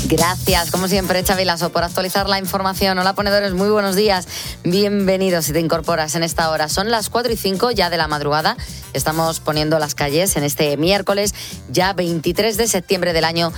Gracias, como siempre, Xavi Lasso, por actualizar la información. Hola, ponedores, muy buenos días. Bienvenidos si te incorporas en esta hora. Son las 4:05 ya de la madrugada. Estamos poniendo las calles en este miércoles, ya 23 de septiembre del año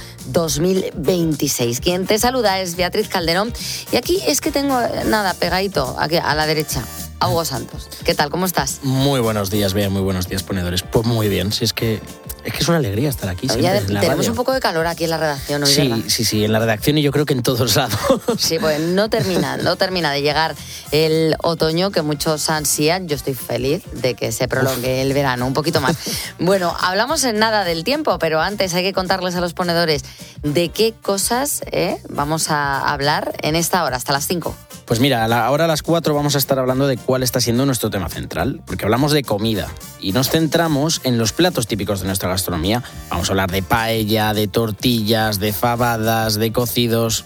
2026. Quien te saluda es Beatriz Calderón. Y aquí es que tengo, pegadito, aquí a la derecha, a Hugo Santos. ¿Qué tal? ¿Cómo estás? Muy buenos días, Bea, muy buenos días, ponedores. Pues muy bien, si es que es una alegría estar aquí. Tenemos radio. Un poco de calor aquí en la redacción hoy, ¿verdad? Sí, en la redacción y yo creo que en todos lados. Sí, pues no termina de llegar el otoño que muchos ansían. Yo estoy feliz de que se prolongue el verano un poquito más. Bueno, hablamos en nada del tiempo, pero antes hay que contarles a los ponedores de qué cosas vamos a hablar en esta hora, hasta las 5. Pues mira, ahora a las 4 vamos a estar hablando de cuál está siendo nuestro tema central, porque hablamos de comida y nos centramos en los platos típicos de nuestra gastronomía. Vamos a hablar de paella, de tortillas, de fabadas, de cocidos.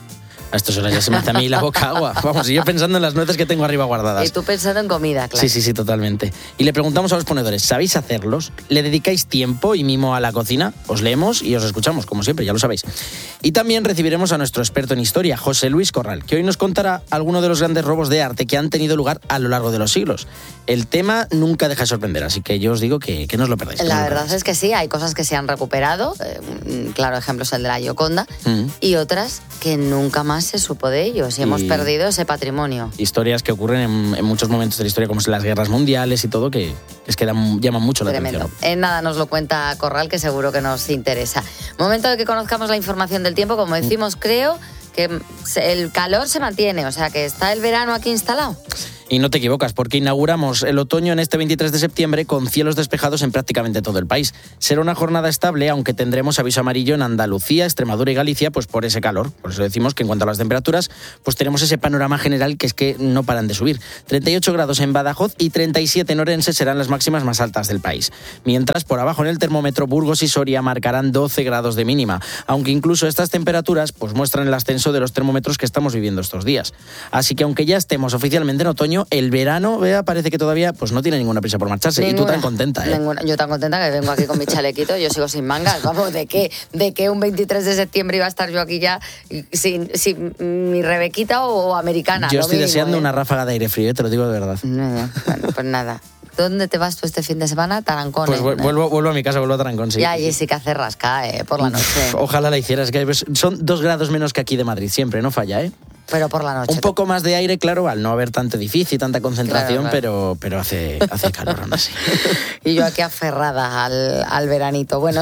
A estas horas ya se me hace a mí la boca agua. Vamos, y yo pensando en las nueces que tengo arriba guardadas. Y tú pensando en comida, claro. Sí, totalmente. Y le preguntamos a los ponedores, ¿sabéis hacerlos? ¿Le dedicáis tiempo y mimo a la cocina? Os leemos y os escuchamos, como siempre, ya lo sabéis. Y también recibiremos a nuestro experto en historia, José Luis Corral, que hoy nos contará algunos de los grandes robos de arte que han tenido lugar a lo largo de los siglos. El tema nunca deja de sorprender, así que yo os digo que no os lo perdáis. La verdad es que sí, hay cosas que se han recuperado, claro, ejemplo es el de la Gioconda, y otras que nunca más se supo de ellos y hemos perdido ese patrimonio. Historias que ocurren en muchos momentos de la historia, como en las guerras mundiales y todo, que es que llaman mucho la atención. En nada nos lo cuenta Corral, que seguro que nos interesa. Momento de que conozcamos la información del tiempo. Como decimos, creo que el calor se mantiene, o sea que está el verano aquí instalado. Y no te equivocas, porque inauguramos el otoño en este 23 de septiembre con cielos despejados en prácticamente todo el país. Será una jornada estable, aunque tendremos aviso amarillo en Andalucía, Extremadura y Galicia, pues por ese calor. Por eso decimos que en cuanto a las temperaturas, pues tenemos ese panorama general que es que no paran de subir. 38 grados en Badajoz y 37 en Orense serán las máximas más altas del país. Mientras, por abajo en el termómetro, Burgos y Soria marcarán 12 grados de mínima, aunque incluso estas temperaturas pues muestran el ascenso de los termómetros que estamos viviendo estos días. Así que aunque ya estemos oficialmente en otoño, el verano, Bea, parece que todavía pues no tiene ninguna prisa por marcharse. Ninguna, y tú tan contenta, ¿eh? Yo tan contenta que vengo aquí con mi chalequito, yo sigo sin mangas. Vamos, ¿de qué un 23 de septiembre iba a estar yo aquí ya sin mi Rebequita o americana? Yo estoy deseando una ráfaga de aire frío, te lo digo de verdad. Bueno, pues nada. ¿Dónde te vas tú este fin de semana? Tarancón. Pues vuelvo a mi casa, vuelvo a Tarancón, sí. Ya, Jessica hace rasca, por la noche. Ojalá la hicieras, que son 2 grados menos que aquí de Madrid, siempre, no falla, ¿eh? Pero por la noche. Un poco más de aire, claro, al no haber tanto edificio y tanta concentración, claro. Pero hace calor aún así. Y yo aquí aferrada al veranito. Bueno,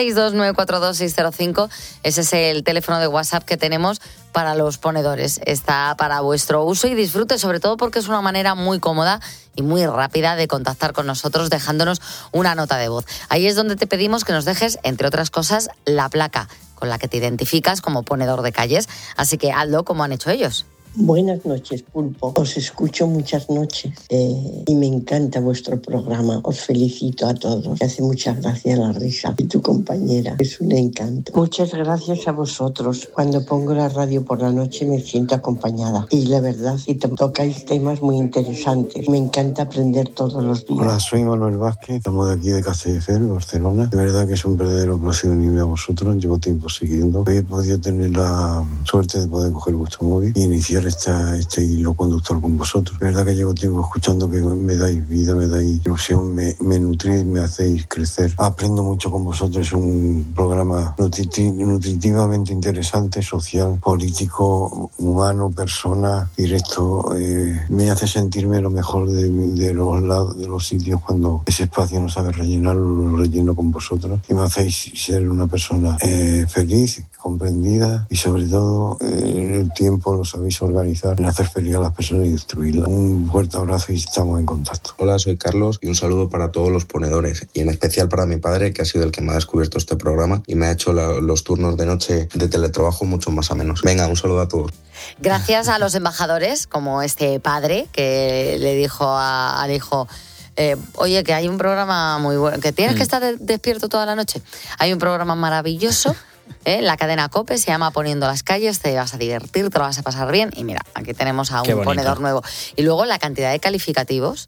662-942-605, ese es el teléfono de WhatsApp que tenemos para los ponedores. Está para vuestro uso y disfrute, sobre todo porque es una manera muy cómoda y muy rápida de contactar con nosotros dejándonos una nota de voz. Ahí es donde te pedimos que nos dejes, entre otras cosas, la placa con la que te identificas como ponedor de calles. Así que hazlo como han hecho ellos. Buenas noches, Pulpo. Os escucho muchas noches y me encanta vuestro programa. Os felicito a todos. Me hace mucha gracia la risa. Y tu compañera, es un encanto. Muchas gracias a vosotros. Cuando pongo la radio por la noche me siento acompañada. Y la verdad, si tocáis temas muy interesantes. Me encanta aprender todos los días. Hola, soy Manuel Vázquez. Estamos de aquí de Castelldefels, Barcelona. De verdad que es un verdadero placer unirme a vosotros. Llevo tiempo siguiendo. He podido tener la suerte de poder coger vuestro móvil y iniciar este hilo conductor con vosotros. Es verdad que llevo tiempo escuchando que me dais vida, me dais ilusión, me nutrís, me hacéis crecer. Aprendo mucho con vosotros. Es un programa nutritivamente interesante, social, político, humano, persona, directo. Me hace sentirme lo mejor de los sitios cuando ese espacio no sabe rellenarlo, lo relleno con vosotros y me hacéis ser una persona feliz, comprendida y sobre todo el tiempo lo sabéis organizar en hacer feliz a las personas y destruirlas. Un fuerte abrazo y estamos en contacto. Hola, soy Carlos y un saludo para todos los ponedores y en especial para mi padre, que ha sido el que me ha descubierto este programa y me ha hecho los turnos de noche de teletrabajo mucho más amenos. Venga, un saludo a todos. Gracias a los embajadores, como este padre que le dijo al hijo: oye, que hay un programa muy bueno, que tienes que estar despierto toda la noche. Hay un programa maravilloso, la cadena COPE, se llama Poniendo las calles, te vas a divertir, te lo vas a pasar bien. Y mira, aquí tenemos a un ponedor nuevo. Y luego la cantidad de calificativos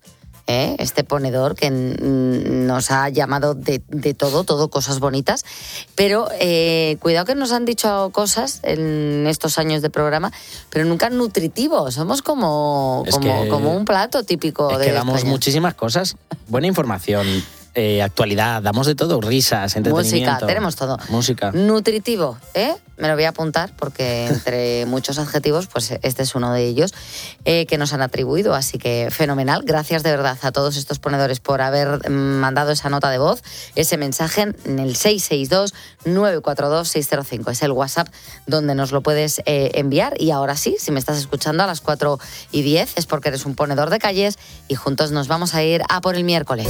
este ponedor que nos ha llamado de todo cosas bonitas, pero cuidado que nos han dicho cosas en estos años de programa, pero nunca nutritivos. Somos como un plato típico de que damos España. Muchísimas cosas, buena información, actualidad, damos de todo, risas, entretenimiento. Música, tenemos todo. Música. Nutritivo, me lo voy a apuntar porque entre muchos adjetivos, pues este es uno de ellos que nos han atribuido, así que fenomenal. Gracias de verdad a todos estos ponedores por haber mandado esa nota de voz, ese mensaje en el 662-942-605. Es el WhatsApp donde nos lo puedes enviar. Y ahora sí, si me estás escuchando a las 4:10 es porque eres un ponedor de calles y juntos nos vamos a ir a por el miércoles.